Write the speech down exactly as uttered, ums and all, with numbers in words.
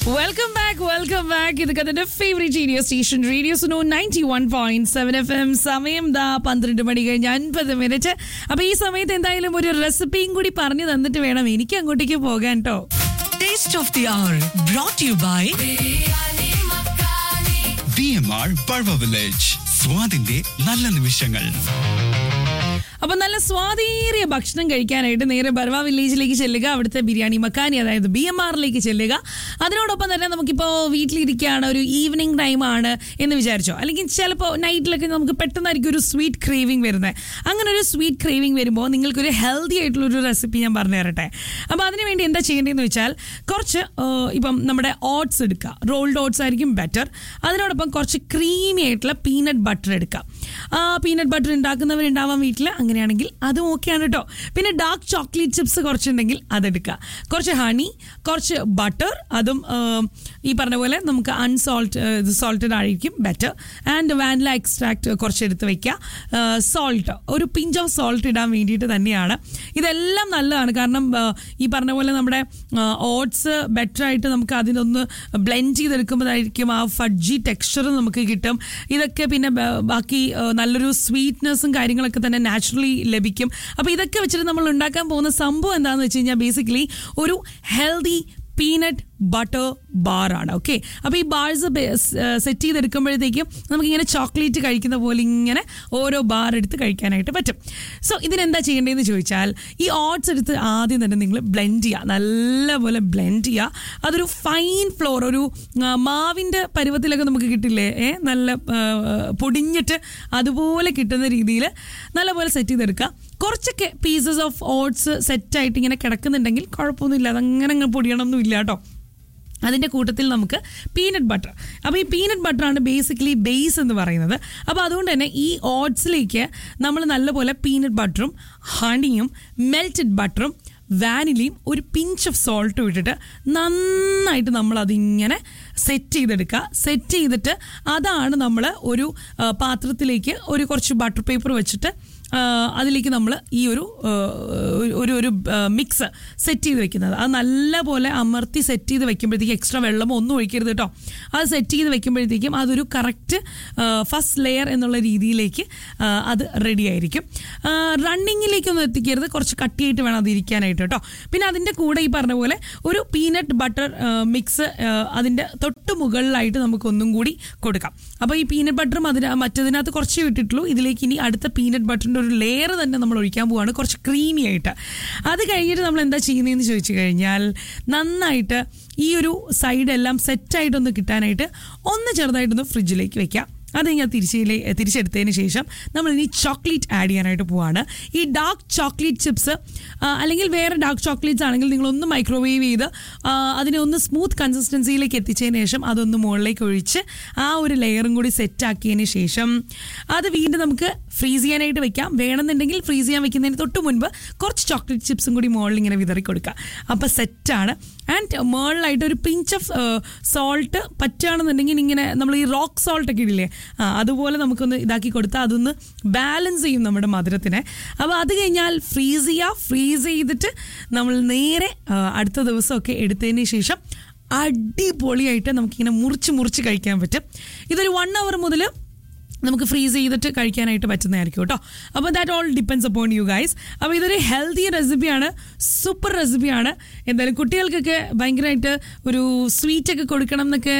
Welcome back welcome back ഇതൊക്കെ അതിന്റെ favourite radio station radio Suno ninety one point seven F M. സമയം ദാ പന്ത്രണ്ട് മണി കഴിഞ്ഞ് അൻപത് മിനിറ്റ്. അപ്പൊ ഈ സമയത്ത് എന്തായാലും ഒരു റെസിപ്പിയും കൂടി പറഞ്ഞു തന്നിട്ട് വേണം എനിക്ക് അങ്ങോട്ടേക്ക് പോകാൻ കേട്ടോ. Taste of the hour brought to you by B M R Barwa village. സ്വാദിന്റെ നല്ല നിമിഷങ്ങൾ. അപ്പൊ നല്ല സ്വാദേറിയ ഭക്ഷണം കഴിക്കാനായിട്ട് നേരെ ബർവ വില്ലേജിലേക്ക് ചെല്ലുക. അവിടുത്തെ ബിരിയാണി മക്കാനി അതായത് ബി എം ആറിലേക്ക് ചെല്ലുക. അതിനോടൊപ്പം തന്നെ നമുക്കിപ്പോൾ വീട്ടിലിരിക്കുകയാണ്, ഒരു ഈവനിങ് ടൈം ആണ് എന്ന് വിചാരിച്ചോ, അല്ലെങ്കിൽ ചിലപ്പോൾ നൈറ്റിലൊക്കെ നമുക്ക് പെട്ടെന്നായിരിക്കും ഒരു സ്വീറ്റ് ക്രേവിംഗ് വരുന്നത്. അങ്ങനെ ഒരു സ്വീറ്റ് ക്രേവിംഗ് വരുമ്പോൾ നിങ്ങൾക്കൊരു ഹെൽത്തി ആയിട്ടുള്ളൊരു റെസിപ്പി ഞാൻ പറഞ്ഞു തരട്ടെ. അപ്പോൾ അതിനുവേണ്ടി എന്താ ചെയ്യേണ്ടതെന്ന് വെച്ചാൽ കുറച്ച് ഇപ്പം നമ്മുടെ ഓട്സ് എടുക്കുക. റോൾഡ് ഓട്സ് ആയിരിക്കും ബെറ്റർ. അതിനോടൊപ്പം കുറച്ച് ക്രീമി ആയിട്ടുള്ള പീനട്ട് ബട്ടർ എടുക്കുക. ആ പീനട്ട് ബട്ടർ ഉണ്ടാക്കുന്നവരുണ്ടാവാൻ വീട്ടിൽ, അങ്ങനെയാണെങ്കിൽ അതും ഓക്കെയാണ് കേട്ടോ. പിന്നെ ഡാർക്ക് ചോക്ലേറ്റ് ചിപ്സ് കുറച്ചുണ്ടെങ്കിൽ അതെടുക്കുക. കുറച്ച് ഹണി, കുറച്ച് ബട്ടർ, അതും ഈ പറഞ്ഞ പോലെ നമുക്ക് അൺസോൾട്ട് സോൾട്ടഡ് ആയിരിക്കും ബെറ്റർ. ആൻഡ് വാനില എക്സ്ട്രാക്ട് കുറച്ച് എടുത്ത് വയ്ക്കുക. സോൾട്ട്, ഒരു പിഞ്ച് ഓഫ് സോൾട്ട് ഇടാൻ വേണ്ടിയിട്ട് തന്നെയാണ്. ഇതെല്ലാം നല്ലതാണ്, കാരണം ഈ പറഞ്ഞ പോലെ നമ്മുടെ ഓട്സ് ബെറ്ററായിട്ട് നമുക്ക് അതിനൊന്ന് ബ്ലെൻഡ് ചെയ്തെടുക്കുമ്പോഴായിരിക്കും ആ ഫഡ്ജി ടെക്സ്ചർ നമുക്ക് കിട്ടും. ഇതൊക്കെ പിന്നെ ബാക്കി നല്ലൊരു സ്വീറ്റ്നെസ്സും കാര്യങ്ങളൊക്കെ തന്നെ നാച്ചുറലി ലഭിക്കും. അപ്പോൾ ഇതൊക്കെ വെച്ചിട്ട് നമ്മൾ ഉണ്ടാക്കാൻ പോകുന്ന സംഭവം എന്താണെന്ന് വെച്ച് കഴിഞ്ഞാൽ ബേസിക്കലി ഒരു ഹെൽത്തി പീനട്ട് ബട്ടർ ബാറാണ്. ഓക്കെ, അപ്പോൾ ഈ ബാർസ് സെറ്റ് ചെയ്തെടുക്കുമ്പോഴത്തേക്കും നമുക്കിങ്ങനെ ചോക്ലേറ്റ് കഴിക്കുന്ന പോലെ ഇങ്ങനെ ഓരോ ബാർ എടുത്ത് കഴിക്കാനായിട്ട് പറ്റും. സോ ഇതിനെന്താ ചെയ്യേണ്ടതെന്ന് ചോദിച്ചാൽ ഈ ഓട്സ് എടുത്ത് ആദ്യം തന്നെ നിങ്ങൾ ബ്ലെൻഡ് ചെയ്യുക, നല്ലപോലെ ബ്ലെൻഡ് ചെയ്യുക. അതൊരു ഫൈൻ ഫ്ലോർ, ഒരു മാവിൻ്റെ പരുവത്തിലൊക്കെ നമുക്ക് കിട്ടില്ലേ, ഏ നല്ല പൊടിഞ്ഞിട്ട് അതുപോലെ കിട്ടുന്ന രീതിയിൽ നല്ലപോലെ സെറ്റ് ചെയ്തെടുക്കുക. കുറച്ചൊക്കെ പീസസ് ഓഫ് ഓട്സ് സെറ്റായിട്ട് ഇങ്ങനെ കിടക്കുന്നുണ്ടെങ്കിൽ കുഴപ്പമൊന്നുമില്ല, അതങ്ങനെ അങ്ങ് പൊടിയണമൊന്നും ഇല്ല കേട്ടോ. അതിൻ്റെ കൂട്ടത്തിൽ നമുക്ക് പീനട്ട് ബട്ടർ, അപ്പോൾ ഈ പീനട്ട് ബട്ടറാണ് ബേസിക്കലി ബേസ് എന്ന് പറയുന്നത്. അപ്പോൾ അതുകൊണ്ട് തന്നെ ഈ ഓട്സിലേക്ക് നമ്മൾ നല്ലപോലെ പീനട്ട് ബട്ടറും ഹണിയും മെൽറ്റഡ് ബട്ടറും വാനിലയും ഒരു പിഞ്ച് ഓഫ് സോൾട്ടും ഇട്ടിട്ട് നന്നായിട്ട് നമ്മളതിങ്ങനെ സെറ്റ് ചെയ്തെടുക്കുക. സെറ്റ് ചെയ്തിട്ട് അതാണ് നമ്മൾ ഒരു പാത്രത്തിലേക്ക് ഒരു കുറച്ച് ബട്ടർ പേപ്പർ വെച്ചിട്ട് അതിലേക്ക് നമ്മൾ ഈ ഒരു ഒരു ഒരു മിക്സ് സെറ്റ് ചെയ്ത് വെക്കുന്നത്. അത് നല്ലപോലെ അമർത്തി സെറ്റ് ചെയ്ത് വെക്കുമ്പോഴത്തേക്കും എക്സ്ട്രാ വെള്ളമോ ഒന്നും ഒഴിക്കരുത് കേട്ടോ. അത് സെറ്റ് ചെയ്ത് വെക്കുമ്പോഴത്തേക്കും അതൊരു കറക്റ്റ് ഫസ്റ്റ് ലെയർ എന്നുള്ള രീതിയിലേക്ക് അത് റെഡി ആയിരിക്കും. റണ്ണിങ്ങിലേക്കൊന്നും എത്തിക്കരുത്, കുറച്ച് കട്ടിയായിട്ട് വേണം അതിരിക്കാനായിട്ട് കേട്ടോ. പിന്നെ അതിൻ്റെ കൂടെ ഈ പറഞ്ഞ പോലെ ഒരു പീനട്ട് ബട്ടർ മിക്സ് അതിൻ്റെ തൊട്ട് മുകളിലായിട്ട് നമുക്കൊന്നും കൂടി കൊടുക്കാം. അപ്പോൾ ഈ പീനട്ട് ബട്ടറും അതിന് മറ്റതിനകത്ത് കുറച്ചേ വിട്ടിട്ടുള്ളൂ. ഇതിലേക്ക് ഇനി അടുത്ത പീനട്ട് ബട്ടറിൻ്റെ ഒരു ലെയർ തന്നെ നമ്മൾ ഒഴിക്കാൻ പോവാണ്, കുറച്ച് ക്രീമി ആയിട്ട്. അത് കഴിഞ്ഞിട്ട് നമ്മൾ എന്താ ചെയ്യുന്നതെന്ന് ചോദിച്ചു കഴിഞ്ഞാൽ നന്നായിട്ട് ഈ ഒരു സൈഡെല്ലാം സെറ്റായിട്ടൊന്ന് കിട്ടാനായിട്ട് ഒന്ന് ചെറുതായിട്ടൊന്ന് ഫ്രിഡ്ജിലേക്ക് വെക്കാം. അത് ഞാൻ തിരിച്ചിലേ തിരിച്ചെടുത്തതിന് ശേഷം നമ്മൾ ഇനി ചോക്ലേറ്റ് ആഡ് ചെയ്യാനായിട്ട് പോവാണ്. ഈ ഡാർക്ക് ചോക്ലേറ്റ് ചിപ്സ് അല്ലെങ്കിൽ വേറെ ഡാർക്ക് ചോക്ലേറ്റ്സ് ആണെങ്കിൽ നിങ്ങളൊന്ന് മൈക്രോവേവ് ചെയ്ത് അതിനെ ഒന്ന് സ്മൂത്ത് കൺസിസ്റ്റൻസിയിലേക്ക് എത്തിച്ചതിന് ശേഷം അതൊന്ന് മുകളിലേക്ക് ഒഴിച്ച് ആ ഒരു ലെയറും കൂടി സെറ്റാക്കിയതിന് ശേഷം അത് വീണ്ടും നമുക്ക് ഫ്രീസ് ചെയ്യാനായിട്ട് വെക്കാം. വേണമെന്നുണ്ടെങ്കിൽ ഫ്രീസ് ചെയ്യാൻ വെക്കുന്നതിന് തൊട്ട് മുൻപ് കുറച്ച് ചോക്ലേറ്റ് ചിപ്സും കൂടി മുകളിൽ ഇങ്ങനെ വിതറി കൊടുക്കുക. അപ്പോൾ സെറ്റാണ്. ആൻഡ് മുകളിലായിട്ട് ഒരു പിഞ്ച് ഓഫ് സോൾട്ട് പറ്റുകയാണെന്നുണ്ടെങ്കിൽ ഇങ്ങനെ നമ്മൾ ഈ റോക്ക് സോൾട്ടൊക്കെ ഇടില്ലേ, ആ അതുപോലെ നമുക്കൊന്ന് ഇതാക്കി കൊടുത്താൽ അതൊന്ന് ബാലൻസ് ചെയ്യും നമ്മുടെ മധുരത്തിനെ. അപ്പോൾ അത് കഴിഞ്ഞാൽ ഫ്രീസ് ചെയ്യുക. ഫ്രീസ് ചെയ്തിട്ട് നമ്മൾ നേരെ അടുത്ത ദിവസമൊക്കെ എടുത്തതിന് ശേഷം അടിപൊളിയായിട്ട് നമുക്കിങ്ങനെ മുറിച്ച് മുറിച്ച് കഴിക്കാൻ പറ്റും. ഇതൊരു വൺ അവർ മുതൽ നമുക്ക് ഫ്രീസ് ചെയ്തിട്ട് കഴിക്കാനായിട്ട് പറ്റുന്നതായിരിക്കും കേട്ടോ. അപ്പോൾ that all depends upon you guys. അപ്പോൾ ഇതൊരു ഹെൽത്തി റെസിപ്പിയാണ്, സൂപ്പർ റെസിപ്പിയാണ്. എന്തായാലും കുട്ടികൾക്കൊക്കെ ഭയങ്കരമായിട്ട് ഒരു സ്വീറ്റൊക്കെ കൊടുക്കണം എന്നൊക്കെ